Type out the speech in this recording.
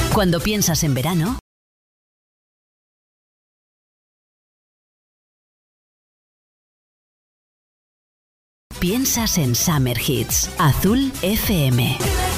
Cuando piensas en verano, piensas en Summer Hits. Azul FM.